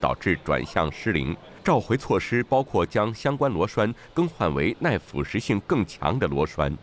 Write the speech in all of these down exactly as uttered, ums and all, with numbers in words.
导致转向失灵。召回措施包括将相关螺栓更换为耐腐蚀性更强的螺栓。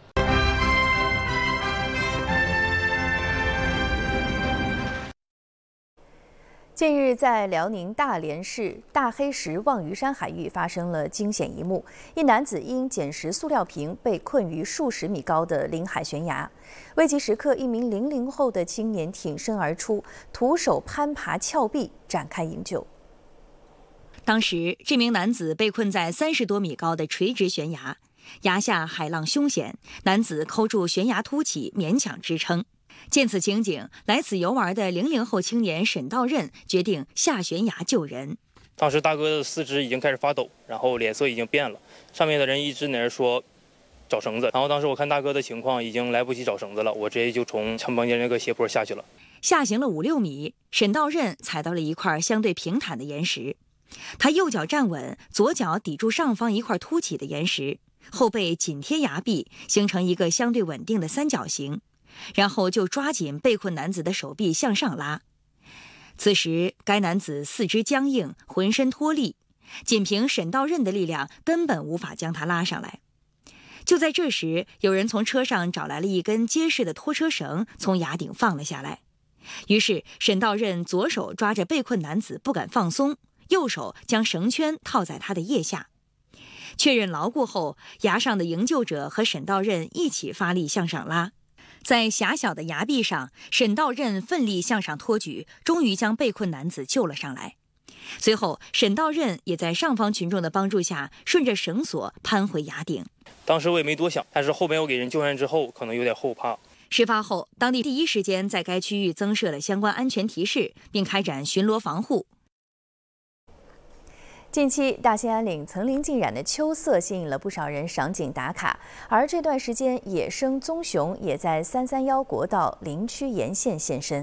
近日，在辽宁大连市大黑石望鱼山海域发生了惊险一幕：一男子因捡拾塑料瓶被困于数十米高的临海悬崖。危急时刻，一名零零后的青年挺身而出，徒手攀爬峭壁，展开营救。 当时，这名男子被困在三十多米高的垂直悬崖，崖下海浪凶险，男子抠住悬崖凸起，勉强支撑。见此情景，来此游玩的零零后青年沈道任决定下悬崖救人。 当时大哥的四肢已经开始发抖，然后脸色已经变了，上面的人一直在那说找绳子。然后当时我看大哥的情况已经来不及找绳子了，我直接就从墙旁边那个斜坡下去了。 下行了五六米，沈道任踩到了一块相对平坦的岩石，他右脚站稳，左脚抵住上方一块凸起的岩石，后背紧贴崖壁，形成一个相对稳定的三角形。然后就抓紧被困男子的手臂向上拉。此时，该男子四肢僵硬，浑身脱力，仅凭沈道任的力量根本无法将他拉上来。就在这时，有人从车上找来了一根结实的拖车绳，从崖顶放了下来。于是，沈道任左手抓着被困男子不敢放松，右手将绳圈套在他的腋下。确认牢固后，崖上的营救者和沈道任一起发力向上拉。在狭小的崖壁上，沈道任奋力向上托举，终于将被困男子救了上来。随后，沈道任也在上方群众的帮助下，顺着绳索攀回崖顶。 当时我也没多想，但是后边我给人救上之后，可能有点后怕。 事发后，当地第一时间在该区域增设了相关安全提示，并开展巡逻防护。 近期，大兴安岭层林尽染的秋色吸引了不少人赏景打卡，而这段时间，野生棕熊也在三三幺国道林区沿线现身。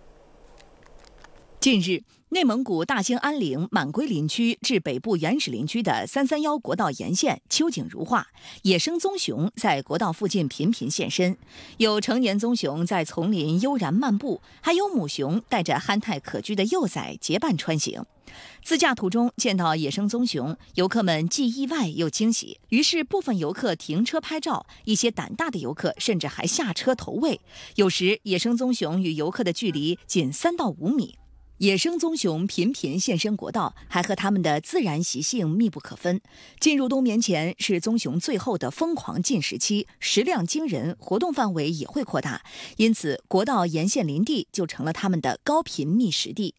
近日，内蒙古大兴安岭满归林区至北部原始林区的三三幺国道沿线秋景如画，野生棕熊在国道附近频频现身，有成年棕熊在丛林悠然漫步，还有母熊带着憨态可掬的幼崽结伴穿行。自驾途中见到野生棕熊，游客们既意外又惊喜，于是部分游客停车拍照，一些胆大的游客甚至还下车投喂。有时野生棕熊与游客的距离仅三到五米。野生棕熊频频现身国道，还和它们的自然习性密不可分。进入冬眠前是棕熊最后的疯狂进食期，食量惊人，活动范围也会扩大，因此国道沿线林地就成了它们的高频觅食地。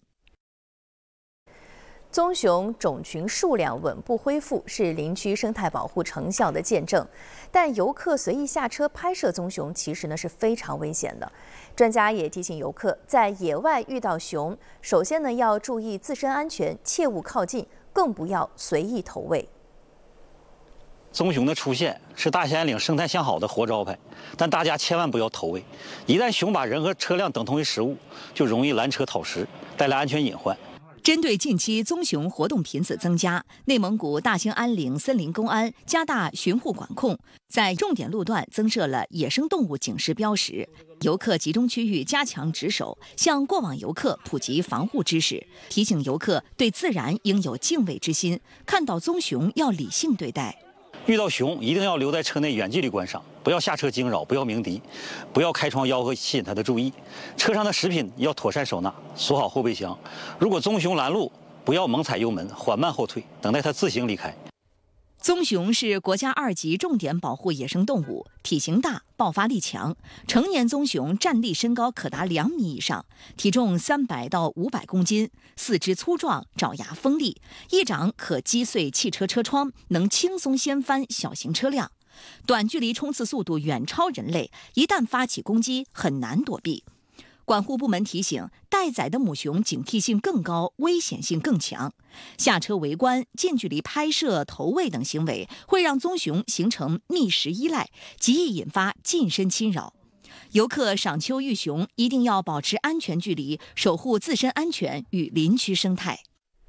棕熊种群数量稳步恢复，是林区生态保护成效的见证。但游客随意下车拍摄棕熊，其实呢是非常危险的。专家也提醒游客，在野外遇到熊，首先呢要注意自身安全，切勿靠近，更不要随意投喂。 棕熊的出现是大兴安岭生态向好的活招牌，但大家千万不要投喂。一旦熊把人和车辆等同为食物，就容易拦车讨食，带来安全隐患。 针对近期棕熊活动频次增加，内蒙古大兴安岭森林公安加大巡护管控，在重点路段增设了野生动物警示标识，游客集中区域加强值守，向过往游客普及防护知识，提醒游客对自然应有敬畏之心，看到棕熊要理性对待。 遇到熊一定要留在车内远距离观赏，不要下车惊扰，不要鸣笛，不要开窗吆喝吸引它的注意。车上的食品要妥善收纳，锁好后备箱。如果棕熊拦路，不要猛踩油门，缓慢后退，等待它自行离开。 棕熊是国家二级重点保护野生动物，体型大，爆发力强。成年棕熊站立身高可达两米以上，体重三百到五百公斤，四肢粗壮，爪牙锋利，一掌可击碎汽车车窗，能轻松掀翻小型车辆。短距离冲刺速度远超人类，一旦发起攻击，很难躲避。管护部门提醒，待宰的母熊警惕性更高，危险性更强。下车围观、近距离拍摄、投喂等行为，会让棕熊形成觅食依赖，极易引发近身侵扰。游客赏秋遇熊，一定要保持安全距离，守护自身安全与林区生态。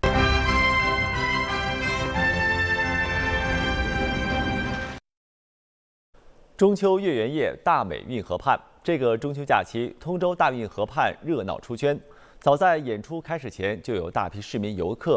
中秋月圆夜，大美运河畔。这个中秋假期，通州大运河畔热闹出圈。早在演出开始前，就有大批市民游客